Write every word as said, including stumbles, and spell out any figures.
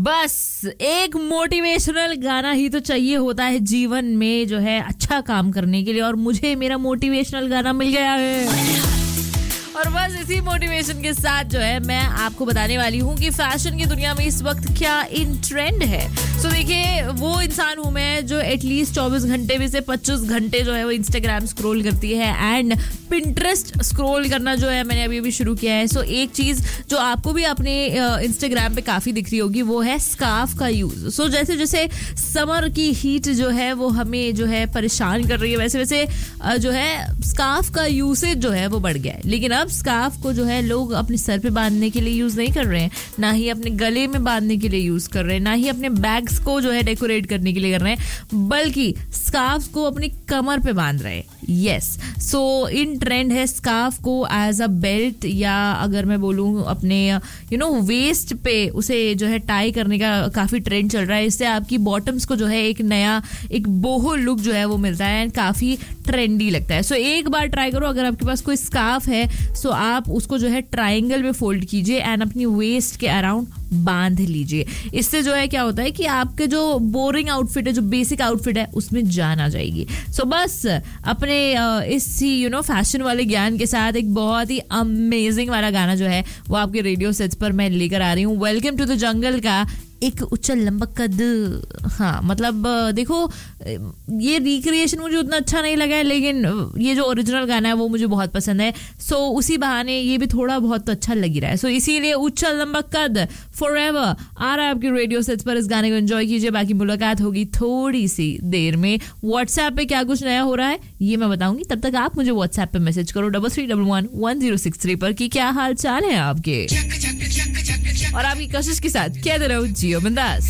बस एक मोटिवेशनल गाना ही तो चाहिए होता है जीवन में जो है अच्छा काम करने के लिए, और मुझे मेरा मोटिवेशनल गाना मिल गया है। और बस इसी मोटिवेशन के साथ जो है मैं आपको बताने वाली हूँ कि फैशन की दुनिया में इस वक्त क्या इन ट्रेंड है। सो so, देखिए, वो इंसान हूँ मैं जो एटलीस्ट चौबीस घंटे में से पच्चीस घंटे जो है वो इंस्टाग्राम स्क्रॉल करती है, एंड पिंटरेस्ट स्क्रॉल करना जो है मैंने अभी अभी शुरू किया है। सो so, एक चीज़ जो आपको भी अपने इंस्टाग्राम पे काफ़ी दिख रही होगी वो है स्कार्फ का यूज़। सो so, जैसे जैसे समर की हीट जो है वो हमें जो है परेशान कर रही है, वैसे वैसे जो है स्कार्फ का यूसेज जो है वो बढ़ गया है। लेकिन अब स्कार्फ को जो है लोग अपने सर पे बांधने के लिए यूज नहीं कर रहे हैं, ना ही अपने गले में बांधने के लिए यूज कर रहे हैं, ना ही अपने बैग्स को जो है डेकोरेट करने के लिए कर रहे हैं, बल्कि स्कार्फ को अपनी कमर पे बांध रहे हैं। यस, सो इन ट्रेंड है स्कार्फ को एज अ बेल्ट, या अगर मैं बोलूँ अपने यू नो वेस्ट पे उसे जो है टाई करने का काफी ट्रेंड चल रहा है। इससे आपकी बॉटम्स को जो है एक नया एक बोहो लुक जो है वो मिलता है, एंड काफी ट्रेंडी लगता है। सो एक बार ट्राई करो, अगर आपके पास कोई स्कार्फ है सो आप उसको जो है ट्रायंगल में फोल्ड कीजिए एंड अपनी वेस्ट के अराउंड बांध लीजिए। इससे जो है क्या होता है कि आपके जो बोरिंग आउटफिट है, जो बेसिक आउटफिट है, उसमें जान आ जाएगी। सो so, बस अपने इस यू नो फैशन वाले ज्ञान के साथ एक बहुत ही अमेजिंग वाला गाना जो है वो आपके रेडियो सेट्स पर मैं लेकर आ रही हूँ। वेलकम टू द जंगल का एक उच्चल लंबा कद। हाँ, मतलब देखो, ये रिक्रिएशन मुझे उतना अच्छा नहीं लगा है, लेकिन ये जो ओरिजिनल गाना है वो मुझे बहुत पसंद है। सो so, उसी बहाने ये भी थोड़ा बहुत तो अच्छा लग रहा है। सो so, इसीलिए उच्चल लंबा कद फॉरएवर आ रहा है आपके रेडियो सेट्स पर। इस गाने को एंजॉय कीजिए। बाकी मुलाकात होगी थोड़ी सी देर में। व्हाट्सएप पे क्या कुछ नया हो रहा है ये मैं बताऊंगी, तब तक आप मुझे व्हाट्सएप पे मैसेज करो double three double one one zero six three पर कि क्या हाल चाल है आपके, और आपकी कोशिश के साथ कहते रहो जियो बिंदास।